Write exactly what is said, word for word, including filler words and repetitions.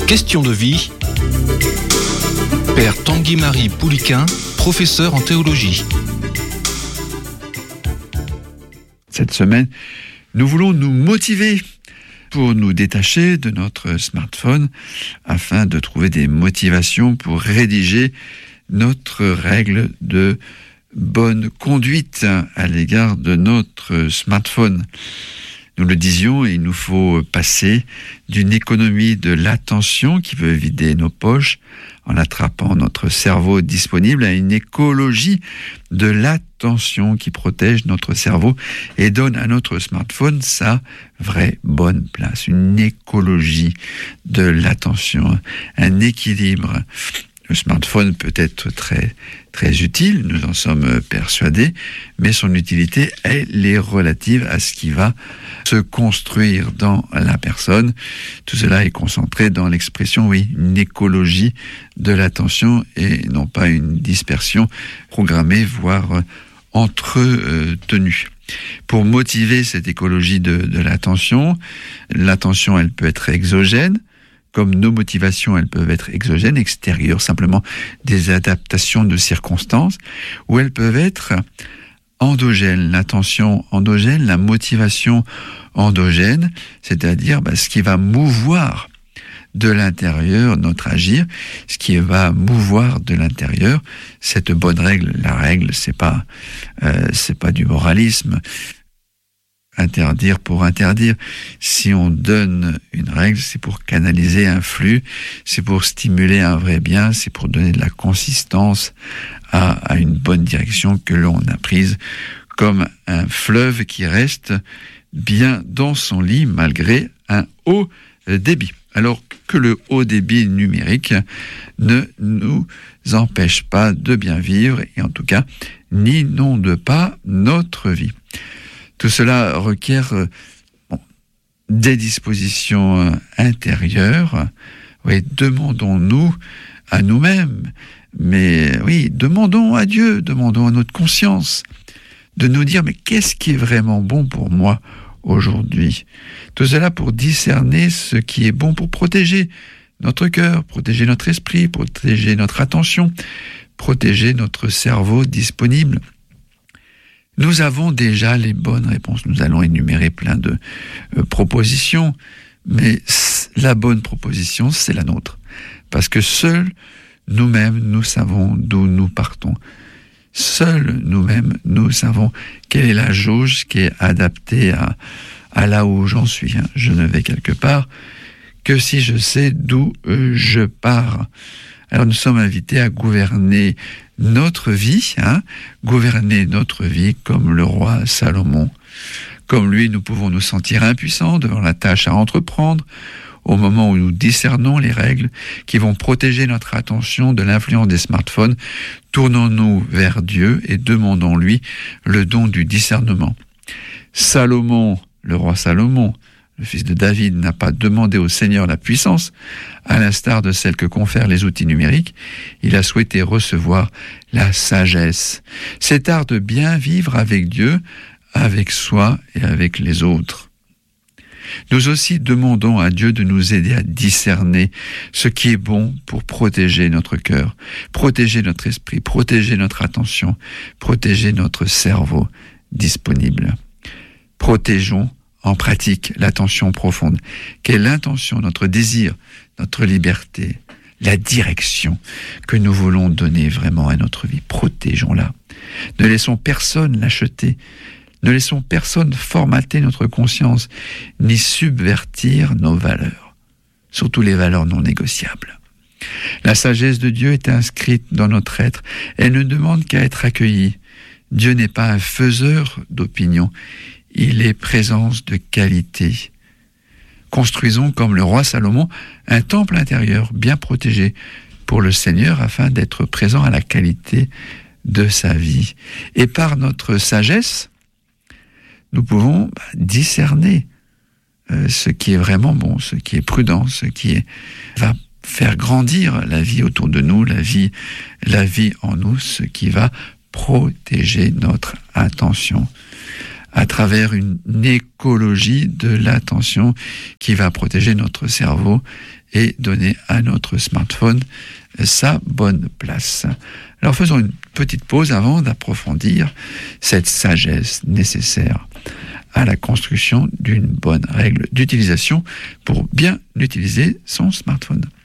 Question de vie. Père Tanguy-Marie Pouliquin, professeur en théologie. Cette semaine, nous voulons nous motiver pour nous détacher de notre smartphone afin de trouver des motivations pour rédiger notre règle de bonne conduite à l'égard de notre smartphone. Nous le disions, il nous faut passer d'une économie de l'attention qui veut vider nos poches en attrapant notre cerveau disponible à une écologie de l'attention qui protège notre cerveau et donne à notre smartphone sa vraie bonne place. Une écologie de l'attention, un équilibre. Le smartphone peut être très, très utile, nous en sommes persuadés, mais son utilité, elle est relative à ce qui va se construire dans la personne. Tout cela est concentré dans l'expression, oui, une écologie de l'attention et non pas une dispersion programmée, voire entretenue. Pour motiver cette écologie de, de l'attention, l'attention, elle peut être exogène, comme nos motivations, elles peuvent être exogènes, extérieures, simplement des adaptations de circonstances, ou elles peuvent être endogènes, l'attention endogène, la motivation endogène, c'est-à-dire bah, ce qui va mouvoir de l'intérieur notre agir, ce qui va mouvoir de l'intérieur cette bonne règle. La règle, c'est pas, euh, c'est pas du moralisme. Interdire pour interdire. Si on donne une règle, c'est pour canaliser un flux, c'est pour stimuler un vrai bien, c'est pour donner de la consistance à, à une bonne direction que l'on a prise, comme un fleuve qui reste bien dans son lit malgré un haut débit. Alors que le haut débit numérique ne nous empêche pas de bien vivre et en tout cas n'inonde pas notre vie. Tout cela requiert euh, bon, des dispositions euh, intérieures. Oui, demandons-nous à nous-mêmes, mais oui, demandons à Dieu, demandons à notre conscience de nous dire, mais qu'est-ce qui est vraiment bon pour moi aujourd'hui ? Tout cela pour discerner ce qui est bon pour protéger notre cœur, protéger notre esprit, protéger notre attention, protéger notre cerveau disponible. Nous avons déjà les bonnes réponses. Nous allons énumérer plein de euh, propositions, mais la bonne proposition, c'est la nôtre. Parce que seuls nous-mêmes, nous savons d'où nous partons. Seuls nous-mêmes, nous savons quelle est la jauge qui est adaptée à, à là où j'en suis. Je ne vais quelque part que si je sais d'où euh, je pars. Alors nous sommes invités à gouverner notre vie, hein, gouverner notre vie comme le roi Salomon. Comme lui, nous pouvons nous sentir impuissants devant la tâche à entreprendre, au moment où nous discernons les règles qui vont protéger notre attention de l'influence des smartphones. Tournons-nous vers Dieu et demandons-lui le don du discernement. Salomon, le roi Salomon, le fils de David, n'a pas demandé au Seigneur la puissance, à l'instar de celle que confèrent les outils numériques. Il a souhaité recevoir la sagesse. Cet art de bien vivre avec Dieu, avec soi et avec les autres. Nous aussi demandons à Dieu de nous aider à discerner ce qui est bon pour protéger notre cœur, protéger notre esprit, protéger notre attention, protéger notre cerveau disponible. Protégeons en pratique l'attention profonde. Quelle est l'intention, notre désir, notre liberté, la direction que nous voulons donner vraiment à notre vie. Protégeons-la. Ne laissons personne l'acheter. Ne laissons personne formater notre conscience, ni subvertir nos valeurs, surtout les valeurs non négociables. La sagesse de Dieu est inscrite dans notre être. Elle ne demande qu'à être accueillie. Dieu n'est pas un faiseur d'opinion. Il est présence de qualité. Construisons, comme le roi Salomon, un temple intérieur bien protégé pour le Seigneur afin d'être présent à la qualité de sa vie. Et par notre sagesse, nous pouvons bah, discerner euh, ce qui est vraiment bon, ce qui est prudent, ce qui est, va faire grandir la vie autour de nous, la vie, la vie en nous, ce qui va protéger notre attention. à travers une écologie de l'attention qui va protéger notre cerveau et donner à notre smartphone sa bonne place. Alors faisons une petite pause avant d'approfondir cette sagesse nécessaire à la construction d'une bonne règle d'utilisation pour bien utiliser son smartphone.